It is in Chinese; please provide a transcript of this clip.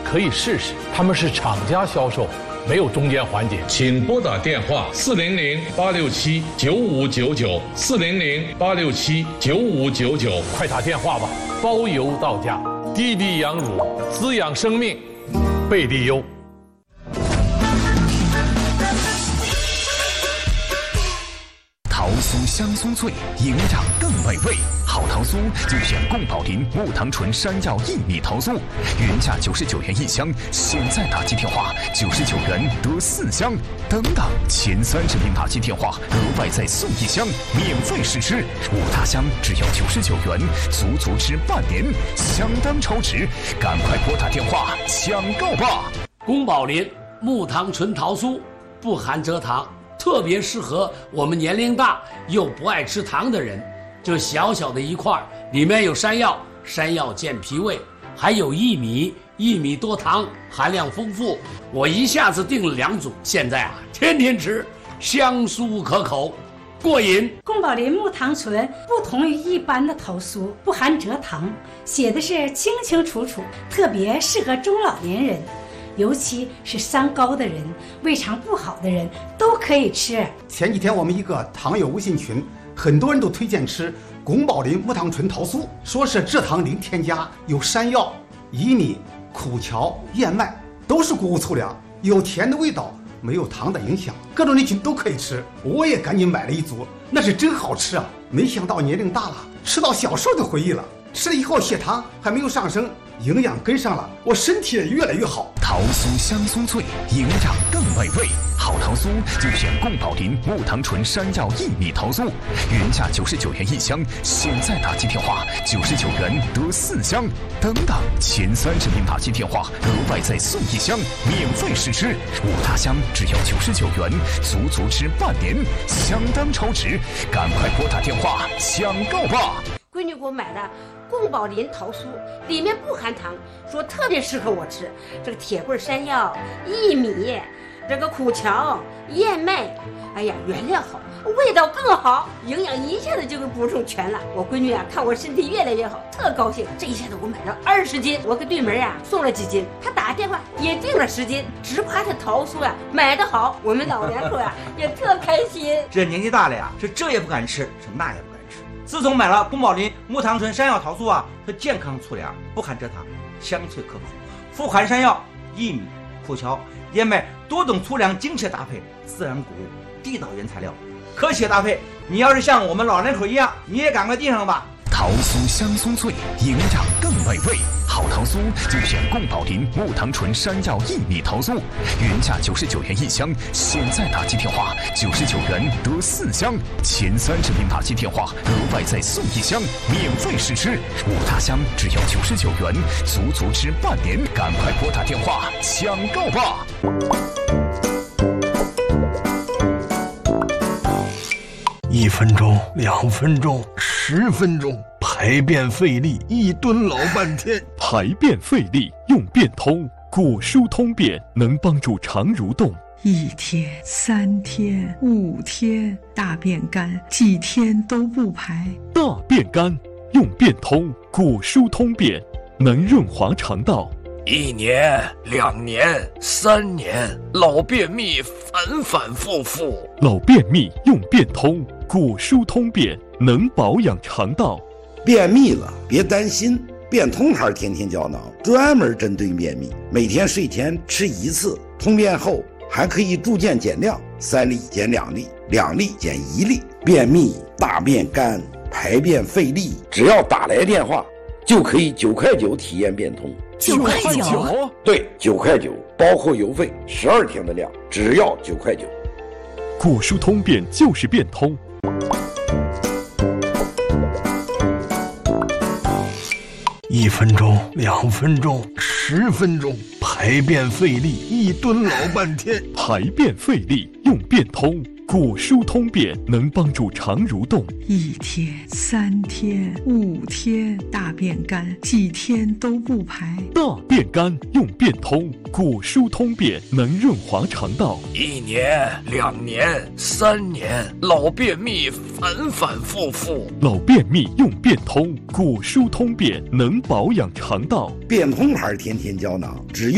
可以试试。他们是厂家销售，没有中间环节。 请拨打电话400-867-9599，400-867-9599， 快打电话吧，包邮到家。滴滴羊乳，滋养生命，贝蒂优。 桃酥香酥脆，营养更美味。好桃酥就选宫保林木糖醇山药薏米桃酥，原价99元1箱，现在打击电话99元得4箱，等等前30名打击电话额外再送1箱，免费试吃。5大箱只要99元，足足吃半年，相当超值，赶快拨打电话抢购吧！ 宫保林木糖醇桃酥不含蔗糖，特别适合我们年龄大又不爱吃糖的人。就小小的一块，里面有山药，山药健脾胃，还有薏米，薏米多糖，含量丰富。我一下子订了2组，现在天天吃，香酥可口，过瘾。 宫保林木糖醇不同于一般的桃酥，不含蔗糖，写的是清清楚楚，特别适合中老年人，尤其是三高的人、胃肠不好的人都可以吃。 前几天我们一个糖友微信群，很多人都推荐吃宫保林木糖醇桃酥，说是蔗糖零添加，有山药、薏米、苦荞、燕麦，都是谷物粗粮，有甜的味道，没有糖的影响，各种人群都可以吃。我也赶紧买了1组，那是真好吃啊！没想到年龄大了，吃到小时候的回忆了。吃了以后血糖还没有上升，营养跟上了，我身体也越来越好。 桃酥香酥脆，营养更美味。好桃酥就选宫保林木糖醇山药薏米桃酥，原价99元1箱，现在打击电话99元得4箱，等等前30名打击电话额外再送1箱，免费试吃。5大箱只要99元，足足吃半年，相当超值，赶快拨打电话抢购吧！ 闺女给我买的宫保林桃酥，里面不含糖，说特别适合我吃。这个铁棍山药、薏米，这个苦荞、燕麦，哎呀，原料好，味道更好，营养一下子就给补充全了。我闺女看我身体越来越好，特高兴。这一下子我买了20斤，我给对门送了几斤，她打电话也订了10斤，只怕这桃酥买得好，我们老两口也特开心。 这年纪大了是这也不敢吃，是那也不敢吃。自从买了宫保林木糖醇山药桃酥它健康粗粮，不含蔗糖，香脆可口，富含山药、薏米、苦荞、燕麦多种粗粮精确搭配，自然谷物，地道原材料，科学搭配。你要是像我们老人口一样，你也赶快订上吧。 桃酥香酥脆，营养更美味。好桃酥就选宫保林木糖醇山药薏米桃酥，原价99元1箱，现在打击电话99元得4箱，前30名打击电话额外再送1箱，免费试吃。5大箱只要99元，足足吃半年，赶快拨打电话抢购吧！ 1分钟、2分钟、10分钟，排便费力，一蹲老半天。 排便费力用便通，果蔬通便能帮助肠蠕动。 1天、3天、5天，大便干，几天都不排。 大便干用便通，果蔬通便能润滑肠道。 1年、2年、3年，老便秘反反复复。 老便秘用便通，果蔬通便能保养肠道。 便秘了别担心，便通牌天天胶囊专门针对便秘，每天睡前吃1次，通便后还可以逐渐减量，3粒减2粒，2粒减1粒。便秘、大便干、排便费力，只要打来电话就可以9块9体验便通。 9块9？ 对，9块9，包括邮费，12天的量，只要9块9。 果蔬通便就是便通。 1分钟、2分钟、10分钟，排便费力，一蹲老半天。 排便费力用便通，果蔬通便能帮助肠蠕动。 1天、3天、5天，大便干，几天都不排。 大便干用便通，果蔬通便能润滑肠道。 1年、2年、3年，老便秘反反复复。 老便秘用便通，果蔬通便能保养肠道。 便通牌天天胶囊只用